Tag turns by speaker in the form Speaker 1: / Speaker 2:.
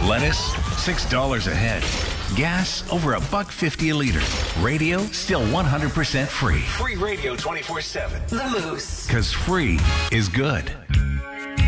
Speaker 1: Lettuce, $6 a head. Gas, over $1.50 a liter. Radio, still 100% free. Free radio 24/7.
Speaker 2: The Moose.
Speaker 1: Because free is good.